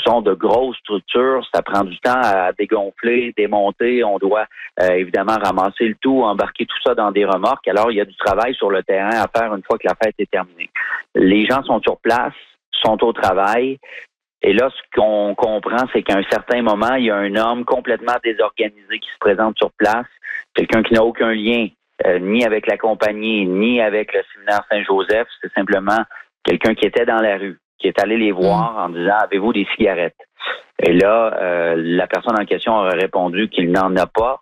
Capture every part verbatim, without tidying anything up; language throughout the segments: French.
sont de grosses structures, ça prend du temps à dégonfler, démonter, on doit euh, évidemment ramasser le tout, embarquer tout ça dans des remorques. Alors, il y a du travail sur le terrain à faire une fois que la fête est terminée. Les gens sont sur place, sont au travail, et là, ce qu'on comprend, c'est qu'à un certain moment, il y a un homme complètement désorganisé qui se présente sur place, quelqu'un qui n'a aucun lien, euh, ni avec la compagnie, ni avec le séminaire Saint-Joseph, c'est simplement quelqu'un qui était dans la rue, qui est allé les voir en disant « Avez-vous des cigarettes? » Et là, euh, la personne en question aurait répondu qu'il n'en a pas.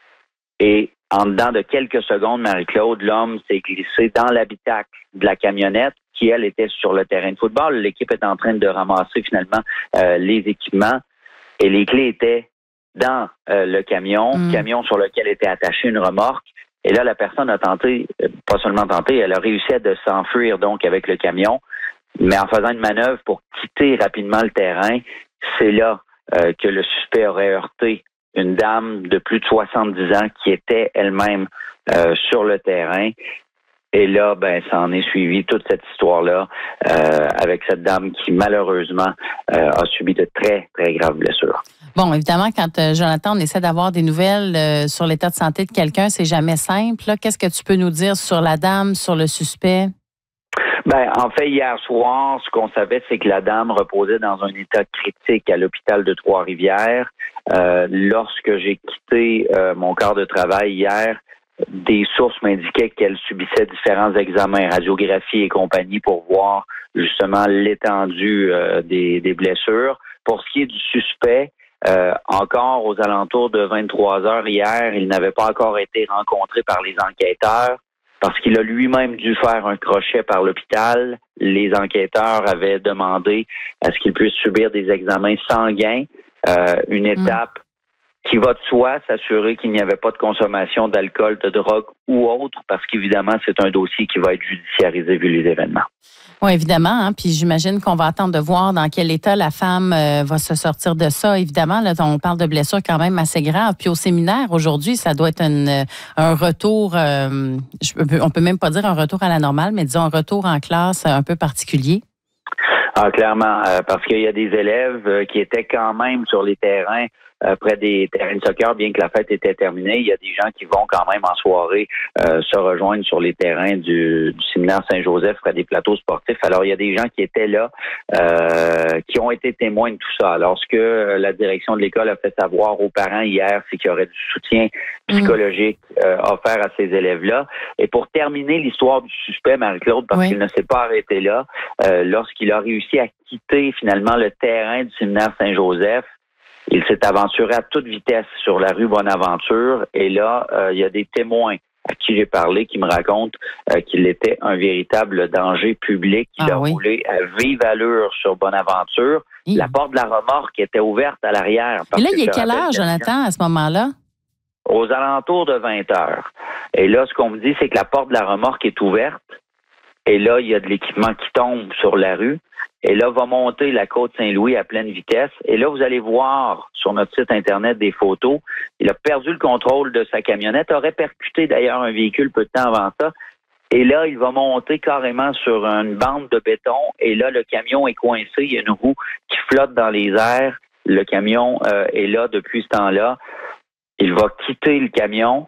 Et en dedans de quelques secondes, Marie-Claude, l'homme s'est glissé dans l'habitacle de la camionnette qui, elle, était sur le terrain de football. L'équipe est en train de ramasser finalement euh, les équipements et les clés étaient dans euh, le camion, mmh. camion sur lequel était attachée une remorque. Et là, la personne a tenté, pas seulement tenté, elle a réussi à de s'enfuir donc avec le camion, mais en faisant une manœuvre pour quitter rapidement le terrain, c'est là euh, que le suspect aurait heurté une dame de plus de soixante-dix ans qui était elle-même euh, sur le terrain. Et là, ben, ça en est suivi toute cette histoire-là euh, avec cette dame qui, malheureusement, euh, a subi de très, très graves blessures. Bon, évidemment, quand, euh, Jonathan, on essaie d'avoir des nouvelles euh, sur l'état de santé de quelqu'un, c'est jamais simple. Là. Qu'est-ce que tu peux nous dire sur la dame, sur le suspect? Ben, en fait, hier soir, ce qu'on savait, c'est que la dame reposait dans un état critique à l'hôpital de Trois-Rivières. Euh, lorsque j'ai quitté euh, mon quart de travail hier, des sources m'indiquaient qu'elle subissait différents examens, radiographie et compagnie pour voir justement l'étendue euh, des, des blessures. Pour ce qui est du suspect, euh, encore aux alentours de vingt-trois heures hier, il n'avait pas encore été rencontré par les enquêteurs parce qu'il a lui-même dû faire un crochet par l'hôpital. Les enquêteurs avaient demandé à ce qu'il puisse subir des examens sanguins, euh, une étape mmh. qui va de soi, s'assurer qu'il n'y avait pas de consommation d'alcool, de drogue ou autre, parce qu'évidemment, c'est un dossier qui va être judiciarisé vu les événements. Oui, évidemment. Hein, puis j'imagine qu'on va attendre de voir dans quel état la femme euh, va se sortir de ça. Évidemment, là, on parle de blessures quand même assez graves. Puis au séminaire, aujourd'hui, ça doit être une, un retour, euh, je peux, on peut même pas dire un retour à la normale, mais disons un retour en classe un peu particulier. Ah, clairement, euh, parce qu'il y a des élèves euh, qui étaient quand même sur les terrains, euh, près des terrains de soccer, bien que la fête était terminée. Il y a des gens qui vont quand même en soirée euh, se rejoindre sur les terrains du, du séminaire Saint-Joseph, près des plateaux sportifs. Alors, il y a des gens qui étaient là, euh, qui ont été témoins de tout ça. Alors, ce que la direction de l'école a fait savoir aux parents hier, c'est qu'il y aurait du soutien psychologique euh, offert à ces élèves-là. Et pour terminer l'histoire du suspect, Marie-Claude, parce oui. qu'il ne s'est pas arrêté là, euh, lorsqu'il a réussi à quitter finalement le terrain du séminaire Saint-Joseph, il s'est aventuré à toute vitesse sur la rue Bonaventure. Et là, euh, il y a des témoins à qui j'ai parlé qui me racontent euh, qu'il était un véritable danger public. Il ah, a oui. roulé à vive allure sur Bonaventure. Oui. La porte de la remorque était ouverte à l'arrière. Et là, il est quelle heure, Jonathan, à ce moment-là? Aux alentours de vingt heures. Et là, ce qu'on me dit, c'est que la porte de la remorque est ouverte. Et là, il y a de l'équipement qui tombe sur la rue. Et là, va monter la côte Saint-Louis à pleine vitesse. Et là, vous allez voir sur notre site Internet des photos. Il a perdu le contrôle de sa camionnette, aurait percuté d'ailleurs un véhicule peu de temps avant ça. Et là, il va monter carrément sur une bande de béton. Et là, le camion est coincé. Il y a une roue qui flotte dans les airs. Le camion euh, est là depuis ce temps-là. Il va quitter le camion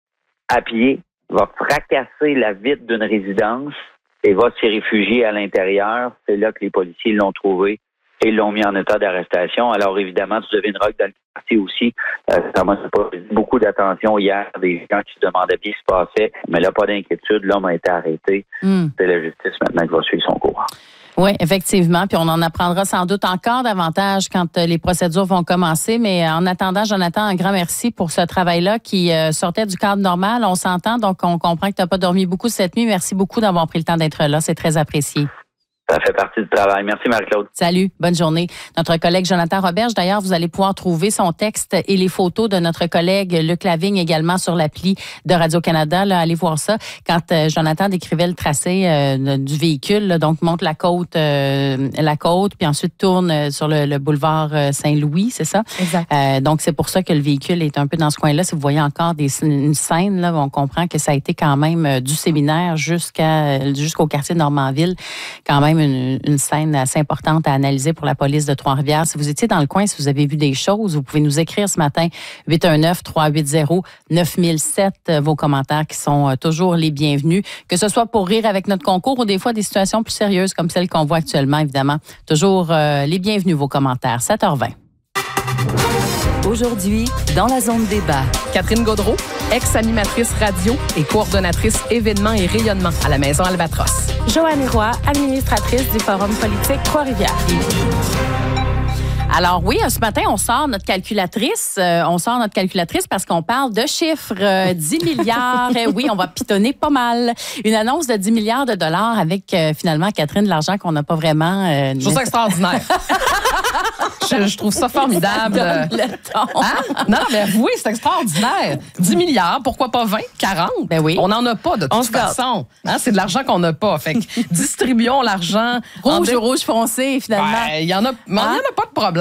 à pied, va fracasser la vitre d'une résidence et va s'y réfugier à l'intérieur. C'est là que les policiers l'ont trouvé et l'ont mis en état d'arrestation. Alors évidemment, tu devineras que dans le quartier aussi, euh, ça m'a pas beaucoup d'attention hier, des gens qui se demandaient bien ce qui se passait, mais là, pas d'inquiétude, l'homme a été arrêté. Mm. C'est la justice maintenant qui va suivre son cours. Oui, effectivement. Puis on en apprendra sans doute encore davantage quand les procédures vont commencer. Mais en attendant, Jonathan, un grand merci pour ce travail-là qui euh, sortait du cadre normal. On s'entend, donc on comprend que tu n'as pas dormi beaucoup cette nuit. Merci beaucoup d'avoir pris le temps d'être là. C'est très apprécié. Ça fait partie du travail. Merci, Marie-Claude. Salut, bonne journée. Notre collègue Jonathan Roberge, d'ailleurs, vous allez pouvoir trouver son texte et les photos de notre collègue Luc Lavigne également sur l'appli de Radio-Canada. Là, allez voir ça. Quand euh, Jonathan décrivait le tracé euh, du véhicule, là, donc monte la côte, euh, la côte, puis ensuite tourne sur le, le boulevard Saint-Louis, c'est ça? Exact. Euh, donc, c'est pour ça que le véhicule est un peu dans ce coin-là. Si vous voyez encore des, une scène, là, on comprend que ça a été quand même du séminaire jusqu'à jusqu'au quartier de Normandville, quand même même une, une scène assez importante à analyser pour la police de Trois-Rivières. Si vous étiez dans le coin, si vous avez vu des choses, vous pouvez nous écrire ce matin huit un neuf, trois huit zéro, neuf mille sept. Vos commentaires qui sont toujours les bienvenus, que ce soit pour rire avec notre concours ou des fois des situations plus sérieuses comme celles qu'on voit actuellement, évidemment. Toujours euh, les bienvenus, vos commentaires. sept heures vingt. Aujourd'hui, dans la zone débat, Catherine Gaudreault, ex-animatrice radio et coordonnatrice événements et rayonnement à la Maison Albatros. Joanne Roy, administratrice du Forum politique Trois-Rivières. Alors oui, ce matin, on sort notre calculatrice. Euh, on sort notre calculatrice parce qu'on parle de chiffres. Euh, dix milliards. Eh oui, on va pitonner pas mal. Une annonce de dix milliards de dollars avec, euh, finalement, Catherine, de l'argent qu'on n'a pas vraiment... Euh, je trouve ça extraordinaire. je, je trouve ça formidable. Le ton. Hein? Non, mais avouez, c'est extraordinaire. dix milliards, pourquoi pas vingt, quarante? Ben oui. On n'en a pas de toute on façon. Hein, c'est de l'argent qu'on n'a pas. Fait que distribuons l'argent. Rouge ou rouge foncé, finalement. Il ouais, y en a, mais hein? Il y en a pas de problème.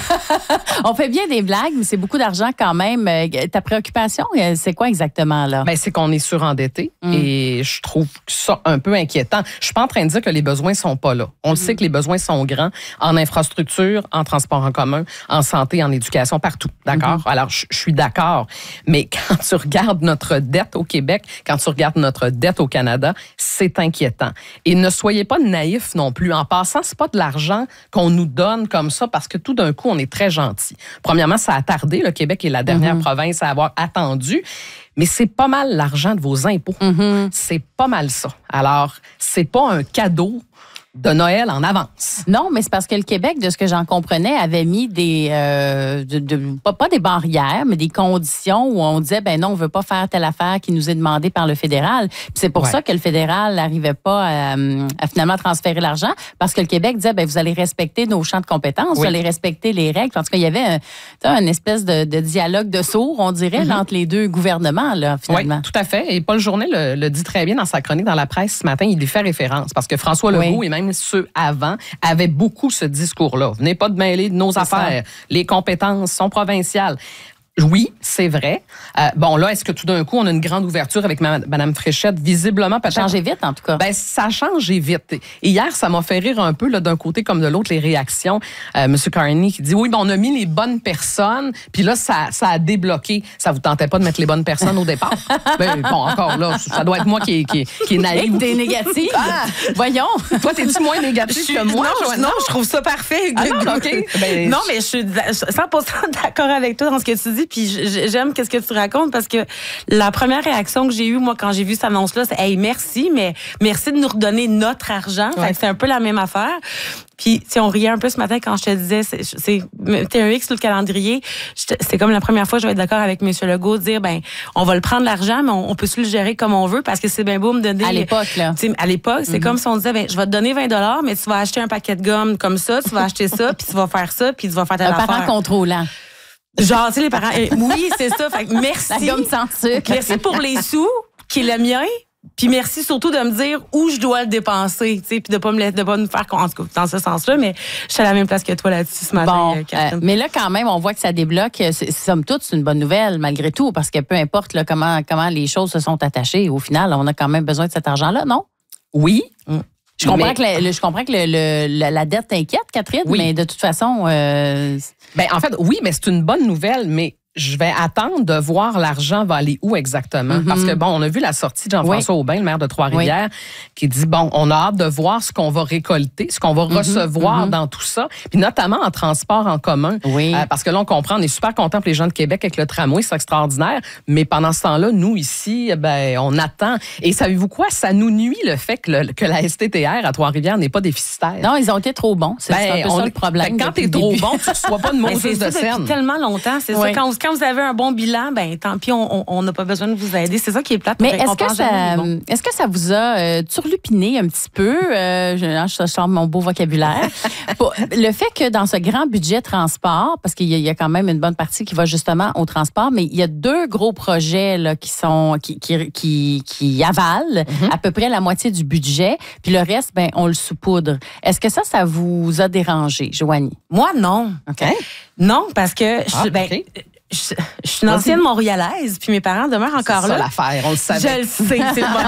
On fait bien des blagues, mais c'est beaucoup d'argent quand même. Ta préoccupation, c'est quoi exactement là? Ben, c'est qu'on est surendetté mm. et je trouve ça un peu inquiétant. Je suis pas en train de dire que les besoins sont pas là. On mm. le sait que les besoins sont grands en infrastructure, en transport en commun, en santé, en éducation, partout. D'accord? Mm-hmm. Alors, je, je suis d'accord. Mais quand tu regardes notre dette au Québec, quand tu regardes notre dette au Canada, c'est inquiétant. Et ne soyez pas naïfs non plus. En passant, c'est pas de l'argent qu'on nous donne comme ça parce que tout d'un coup, on est très gentil. Premièrement, ça a tardé. Le Québec est la dernière mm-hmm. province à avoir attendu. Mais c'est pas mal l'argent de vos impôts. Mm-hmm. C'est pas mal ça. Alors, c'est pas un cadeau de Noël en avance. Non, mais c'est parce que le Québec, de ce que j'en comprenais, avait mis des, euh, de, de, pas, pas des barrières, mais des conditions où on disait, ben non, on veut pas faire telle affaire qui nous est demandée par le fédéral. Puis c'est pour ouais. ça que le fédéral n'arrivait pas à, à finalement transférer l'argent, parce que le Québec disait, ben vous allez respecter nos champs de compétences, oui. vous allez respecter les règles. En tout cas, il y avait un, un espèce de, de dialogue de sourds, on dirait, mm-hmm. entre les deux gouvernements, là, finalement. Oui, tout à fait. Et Paul Journet le, le dit très bien dans sa chronique dans la presse ce matin. Il y fait référence, parce que François Legault oui. et même ceux avant avaient beaucoup ce discours-là. Venez pas de mêler de nos c'est affaires. Ça. Les compétences sont provinciales. Oui, c'est vrai. Euh, bon, là, est-ce que tout d'un coup, on a une grande ouverture avec Mme Fréchette? Visiblement, peut-être. Ça a changé vite, en tout cas. Ben, ça a changé vite. Et hier, ça m'a fait rire un peu, là, d'un côté comme de l'autre, les réactions. Euh, M. Carney qui dit, oui, ben, on a mis les bonnes personnes, puis là, ça, ça a débloqué. Ça vous tentait pas de mettre les bonnes personnes au départ? Ben, bon, encore là, ça doit être moi qui est, qui est, qui est naïf. T'es négative. Ah, voyons. Toi, t'es-tu moins négative que moi? Non, non, je trouve ça parfait. Ah non, OK. Ben, non, mais je suis cent pour cent d'accord avec toi dans ce que tu dis, puis j'aime qu'est-ce que tu racontes parce que la première réaction que j'ai eue, moi, quand j'ai vu cette annonce-là, c'est « Hey, merci, mais merci de nous redonner notre argent. Ouais. » Fait que c'est un peu la même affaire. Puis, si on riait un peu ce matin quand je te disais, c'est, c'est t'es un X sur le calendrier, c'est comme la première fois que je vais être d'accord avec M. Legault, dire, ben, on va le prendre l'argent, mais on, on peut se le gérer comme on veut parce que c'est bien beau me donner. À l'époque, là. À l'époque, c'est mm-hmm. comme si on disait, ben, je vais te donner vingt dollars, mais tu vas acheter un paquet de gomme comme ça, tu vas acheter ça, puis tu vas faire ça, puis tu vas faire ta affaire. Un parent contrôlant. Genre, tu sais, les parents, oui, c'est ça. Fait que merci. La gomme sans sucre. Merci pour les sous, qui est le mien. Puis merci surtout de me dire où je dois le dépenser, tu sais, puis de pas me de pas me faire en tout cas dans ce sens-là, mais je suis à la même place que toi là-dessus ce matin. Bon, euh, mais là quand même, on voit que ça débloque. C'est, somme toute, c'est une bonne nouvelle malgré tout, parce que peu importe là, comment comment les choses se sont attachées, au final, on a quand même besoin de cet argent-là, non? Oui. Mm. Je comprends mais, que, le, le, je comprends que le, le, la, la dette t'inquiète, Catherine, oui. mais de toute façon... Euh... Ben, en fait, oui, mais c'est une bonne nouvelle, mais je vais attendre de voir l'argent va aller où exactement. Mm-hmm. Parce que, bon, on a vu la sortie de Jean-François oui. Aubin, le maire de Trois-Rivières, oui. qui dit, bon, on a hâte de voir ce qu'on va récolter, ce qu'on va mm-hmm. recevoir mm-hmm. dans tout ça, puis notamment en transport en commun. Oui. Euh, parce que là, on comprend, on est super contents pour les gens de Québec avec le tramway, c'est extraordinaire, mais pendant ce temps-là, nous, ici, ben, on attend. Et savez-vous quoi? Ça nous nuit le fait que, le, que la S T T R à Trois-Rivières n'est pas déficitaire. Non, ils ont été trop bons. C'est, ben, c'est un peu on, ça le problème. Ben, quand t'es trop bon, tu reçois pas de Moses de scène. Depuis tellement longtemps, c'est oui. ça. Quand, quand vous avez un bon bilan, ben tant pis, on n'a pas besoin de vous aider. C'est ça qui est plate. Mais est-ce que, ça, bon. est-ce que ça vous a euh, turlupiné un petit peu? Euh, je, je sors mon beau vocabulaire. Pour, le fait que dans ce grand budget transport, parce qu'il y a, il y a quand même une bonne partie qui va justement au transport, mais il y a deux gros projets là, qui sont qui, qui, qui, qui avalent mm-hmm. à peu près la moitié du budget, puis le reste, ben on le saupoudre. Est-ce que ça, ça vous a dérangé, Joanie? Moi, non. OK. Non, parce que... Ah, je, ben, okay. je, je suis une ancienne Montréalaise, puis mes parents demeurent encore c'est là. C'est ça l'affaire, on le savait. Je le sais, c'est bon.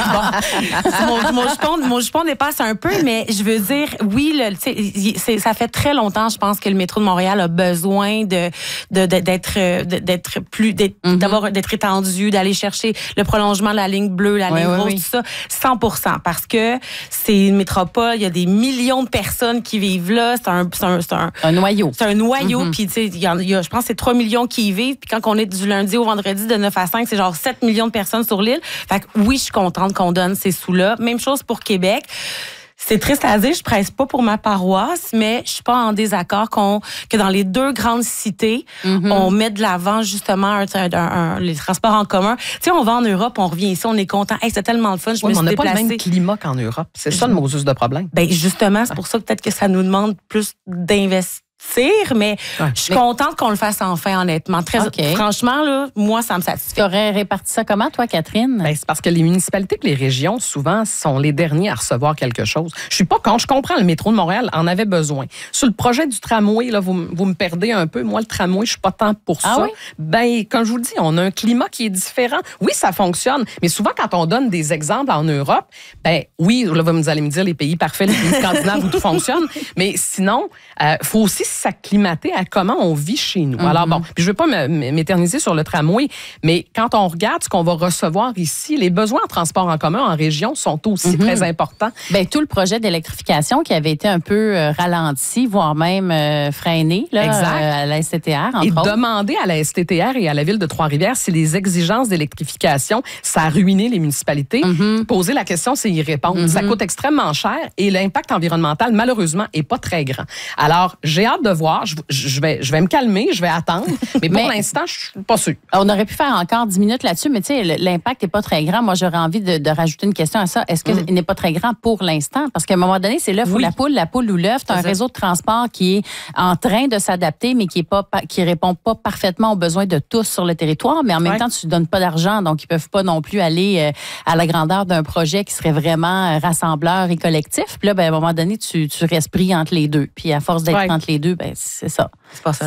bon. Mon, mon, jupon, mon jupon dépasse un peu, mais je veux dire, oui, le, c'est, ça fait très longtemps, je pense, que le métro de Montréal a besoin de, de, de d'être, de, d'être plus, d'être, mm-hmm. d'avoir, d'être étendu, d'aller chercher le prolongement de la ligne bleue, la oui, ligne oui, rose, oui. tout ça, cent pour cent, parce que c'est une métropole, il y a des millions de personnes qui vivent là, c'est un, c'est un, c'est un, un noyau. C'est un noyau, mm-hmm. puis tu sais, il y a, il y a, je pense que c'est trois millions qui y vivent, puis quand on est du lundi au vendredi de neuf à cinq, c'est genre sept millions de personnes sur l'île. Fait que oui, je suis contente qu'on donne ces sous-là. Même chose pour Québec. C'est triste à dire, je presse pas pour ma paroisse, mais je suis pas en désaccord qu'on, que dans les deux grandes cités, mm-hmm. on met de l'avant justement un, un, un, les transports en commun. Tu sais, on va en Europe, on revient ici, on est content. Hey, c'est tellement le fun, je ouais, me suis on n'a déplacée. pas le même climat qu'en Europe. C'est ça le Moses de problème. Ben justement, c'est pour ça que peut-être que ça nous demande plus d'investir. Mais ouais, je suis mais... contente qu'on le fasse enfin, honnêtement. Très, okay. Franchement, là, moi, ça me satisfait. Tu aurais réparti ça comment, toi, Catherine? Ben, c'est parce que les municipalités et les régions, souvent, sont les derniers à recevoir quelque chose. Je suis pas contre. Je comprends, le métro de Montréal en avait besoin. Sur le projet du tramway, là, vous, vous me perdez un peu. Moi, le tramway, je suis pas tant pour ah ça. Oui? Ben, comme je vous le dis, on a un climat qui est différent. Oui, ça fonctionne. Mais souvent, quand on donne des exemples en Europe, ben oui, là, vous allez me dire les pays parfaits, les pays scandinaves où tout fonctionne. Mais sinon, il euh, faut aussi s'acclimater à comment on vit chez nous. Mm-hmm. Alors bon, puis je veux pas m'éterniser sur le tramway, mais quand on regarde ce qu'on va recevoir ici, les besoins en transport en commun en région sont aussi mm-hmm. très importants. Bien, tout le projet d'électrification qui avait été un peu euh, ralenti, voire même euh, freiné là, euh, à la S T T R, entre et autres. demander à la S T T R et à la Ville de Trois-Rivières si les exigences d'électrification, ça a ruiné les municipalités. Mm-hmm. Poser la question, c'est y répondre. Mm-hmm. Ça coûte extrêmement cher et l'impact environnemental, malheureusement, est pas très grand. Alors, j'ai hâte de voir. Je, je, vais, je vais me calmer, je vais attendre. Mais pour mais, l'instant, je suis pas sûre. On aurait pu faire encore dix minutes là-dessus, mais tu sais, l'impact n'est pas très grand. Moi, j'aurais envie de, de rajouter une question à ça. Est-ce qu'il mm. n'est pas très grand pour l'instant? Parce qu'à un moment donné, c'est l'œuf oui. ou la poule, la poule ou l'œuf. Tu as un réseau de transport qui est en train de s'adapter, mais qui est pas, qui répond pas parfaitement aux besoins de tous sur le territoire. Mais en même ouais. temps, tu ne donnes pas d'argent, donc ils peuvent pas non plus aller à la grandeur d'un projet qui serait vraiment rassembleur et collectif. Puis là, ben, à un moment donné, tu, tu restes pris entre les deux. Puis à force d'être ouais. entre les deux, ben, c'est ça. C'est pas ça.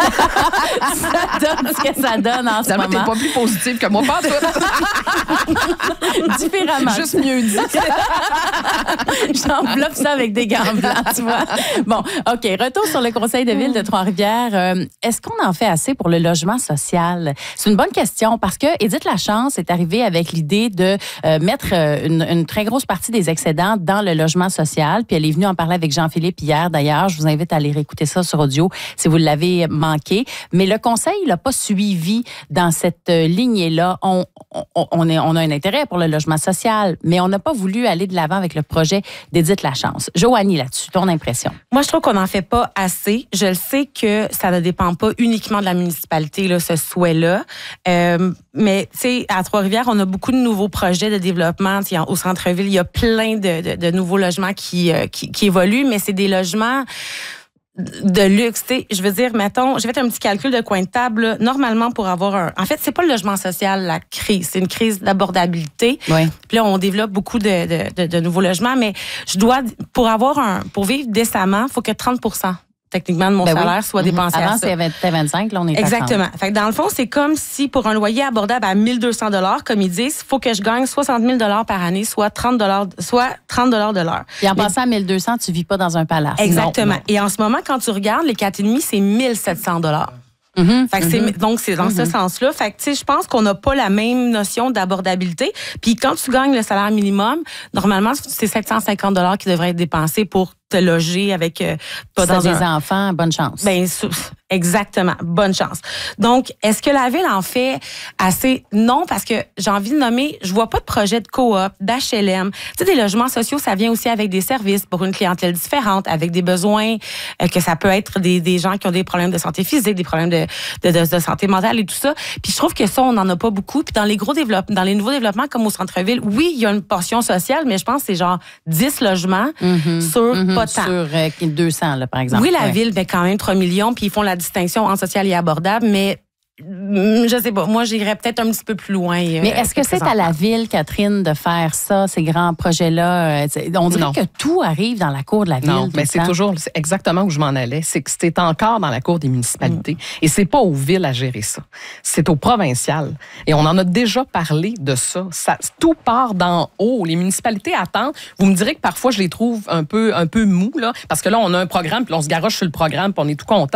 Ça donne ce que ça donne en ce moment. T'es pas plus positive que moi, pas toi. Différemment. Juste mieux dit. J'enveloppe ça avec des gants blancs, tu vois. Bon, OK. Retour sur le conseil de ville de Trois-Rivières. Euh, est-ce qu'on en fait assez pour le logement social? C'est une bonne question parce que Édith Lachance est arrivée avec l'idée de euh, mettre une, une très grosse partie des excédents dans le logement social. Puis elle est venue en parler avec Jean-Philippe hier, d'ailleurs. Je vous invite à aller réécouter ça sur audio si vous l'avez manqué. Mais le conseil n'a pas suivi dans cette lignée-là. On, on, on, est, on a un intérêt pour le logement social, mais on n'a pas voulu aller de l'avant avec le projet d'Édith Lachance. Joanie, là-dessus, ton impression? Moi, je trouve qu'on n'en fait pas assez. Je le sais que ça ne dépend pas uniquement de la municipalité, là, ce souhait-là. Euh, mais, tu sais, à Trois-Rivières, on a beaucoup de nouveaux projets de développement. T'sais, au centre-ville, il y a plein de, de, de nouveaux logements qui, euh, qui, qui évoluent, mais c'est des logements de luxe, tu sais, je veux dire, mettons, j'ai fait un petit calcul de coin de table, là, normalement pour avoir un... En fait, c'est pas le logement social, la crise, c'est une crise d'abordabilité. Oui. Puis là, on développe beaucoup de, de, de, de nouveaux logements, mais je dois, pour avoir un, pour vivre décemment, il faut que trente pour cent techniquement de mon ben salaire oui. soit dépensé Avant, à ça. Avant, c'était vingt-cinq, là, on est Exactement. à trente. Fait que dans le fond, c'est comme si pour un loyer abordable à mille deux cents dollars, comme ils disent, il faut que je gagne soixante mille dollars par année, soit trente dollars, soit trente dollars de l'heure. Et en Mais... passant à mille deux cents, tu vis pas dans un palace. Exactement. Non, non. Et en ce moment, quand tu regardes, les quatre virgule cinq, c'est mille sept cents dollars. Mm-hmm. Fait que mm-hmm. c'est, donc, c'est dans mm-hmm. ce sens-là. Fait que, tu sais, je pense qu'on n'a pas la même notion d'abordabilité. Puis quand tu gagnes le salaire minimum, normalement, c'est sept cent cinquante dollars qui devraient être dépensés pour te loger avec euh, pas si dans des un... enfants, bonne chance. Ben exactement, bonne chance. Donc, est-ce que la ville en fait assez? Non, parce que j'ai envie de nommer, je vois pas de projet de coop, d'H L M. Tu sais, des logements sociaux, ça vient aussi avec des services pour une clientèle différente, avec des besoins euh, que ça peut être des, des gens qui ont des problèmes de santé physique, des problèmes de, de, de, de santé mentale et tout ça. Puis je trouve que ça, on n'en a pas beaucoup. Puis dans les gros développements, dans les nouveaux développements comme au centre-ville, oui, il y a une portion sociale, mais je pense que c'est genre dix logements mm-hmm. sur mm-hmm. pas tant. Sur euh, deux cents, là, par exemple. Oui, la ouais. ville, ben quand même trois millions, puis ils font la distinction en social et abordable, mais je sais pas. Moi, j'irais peut-être un petit peu plus loin. Mais est-ce que, que c'est à la ville, Catherine, de faire ça, ces grands projets-là? On dirait non. que tout arrive dans la cour de la ville. Non, mais c'est toujours c'est exactement où je m'en allais. C'est que c'est encore dans la cour des municipalités. Mm. Et c'est pas aux villes à gérer ça. C'est au provincial. Et on en a déjà parlé de ça. ça tout part d'en haut. Les municipalités attendent. Vous me direz que parfois, je les trouve un peu, un peu mous, là, parce que là, on a un programme, puis on se garoche sur le programme, puis on est tout content.